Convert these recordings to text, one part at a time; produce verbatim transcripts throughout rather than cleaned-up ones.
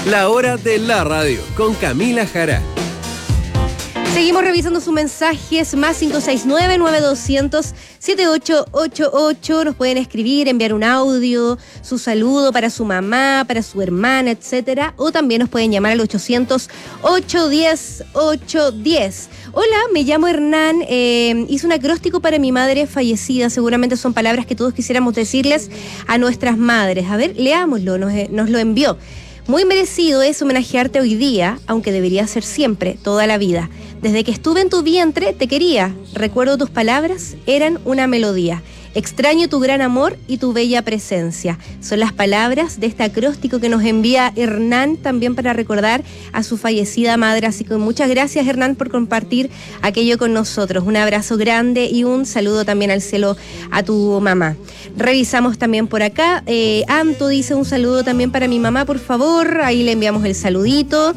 La hora de la radio con Camila Jara. Seguimos revisando sus mensajes, más cinco seis nueve, nueve dos cero cero, siete ocho ocho ocho. Nos pueden escribir, enviar un audio, su saludo para su mamá, para su hermana, etcétera. O también nos pueden llamar al ochocientos, ochocientos diez, ochocientos diez. Hola, me llamo Hernán, eh, hice un acróstico para mi madre fallecida. Seguramente son palabras que todos quisiéramos decirles a nuestras madres. A ver, leámoslo, nos, nos lo envió. Muy merecido es homenajearte hoy día, aunque debería ser siempre, toda la vida. Desde que estuve en tu vientre te quería. Recuerdo tus palabras, eran una melodía. Extraño tu gran amor y tu bella presencia. Son las palabras de este acróstico que nos envía Hernán también para recordar a su fallecida madre. Así que muchas gracias, Hernán, por compartir aquello con nosotros. Un abrazo grande y un saludo también al cielo a tu mamá. Revisamos también por acá. Eh, Anto dice un saludo también para mi mamá, por favor. Ahí le enviamos el saludito.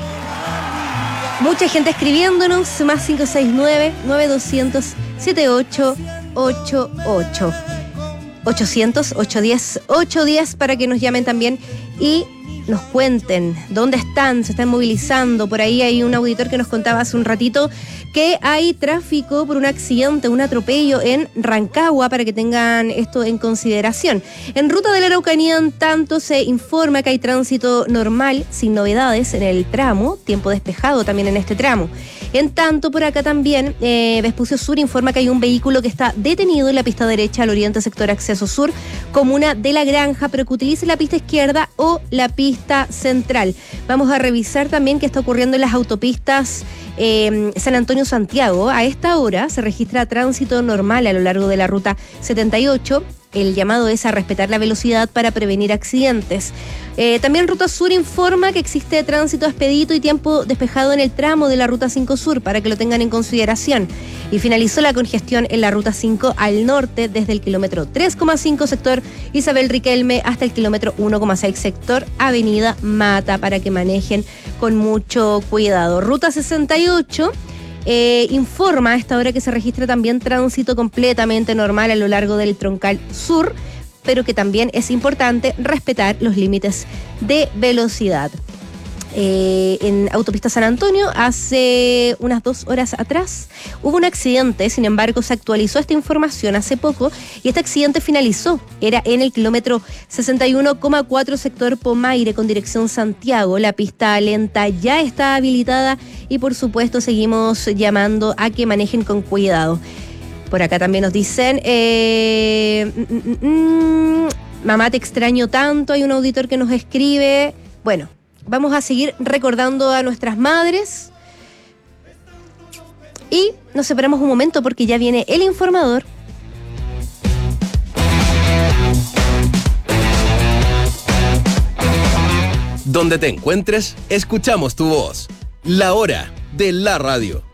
Mucha gente escribiéndonos, más cinco seis nueve, nueve dos cero cero, siete ocho ocho ocho. ochocientos, ochocientos diez, ochocientos diez para que nos llamen también y nos cuenten dónde están, se están movilizando. Por ahí hay un auditor que nos contaba hace un ratito que hay tráfico por un accidente, un atropello en Rancagua, para que tengan esto en consideración. En ruta de la Araucanía, en tanto, se informa que hay tránsito normal, sin novedades en el tramo, tiempo despejado también en este tramo. En tanto, por acá también, eh, Vespucio Sur informa que hay un vehículo que está detenido en la pista derecha al oriente sector acceso sur, comuna de La Granja, pero que utilice la pista izquierda o la pista central. Vamos a revisar también qué está ocurriendo en las autopistas eh, San Antonio-Santiago. A esta hora se registra tránsito normal a lo largo de la ruta setenta y ocho. El llamado es a respetar la velocidad para prevenir accidentes. Eh, también Ruta Sur informa que existe tránsito expedito y tiempo despejado en el tramo de la Ruta cinco Sur, para que lo tengan en consideración. Y finalizó la congestión en la Ruta cinco al norte, desde el kilómetro tres coma cinco sector Isabel Riquelme hasta el kilómetro uno coma seis sector Avenida Mata, para que manejen con mucho cuidado. Ruta sesenta y ocho Eh, informa a esta hora que se registra también tránsito completamente normal a lo largo del troncal sur, pero que también es importante respetar los límites de velocidad. Eh, en Autopista San Antonio, hace unas dos horas atrás, hubo un accidente. Sin embargo, se actualizó esta información hace poco y este accidente finalizó. Era en el kilómetro sesenta y uno coma cuatro sector Pomaire con dirección Santiago. La pista lenta ya está habilitada y, por supuesto, seguimos llamando a que manejen con cuidado. Por acá también nos dicen, eh, mm, mm, mm, mamá, te extraño tanto. Hay un auditor que nos escribe. Bueno, vamos a seguir recordando a nuestras madres. Y nos separamos un momento porque ya viene el informador. Donde te encuentres, escuchamos tu voz. La hora de la radio.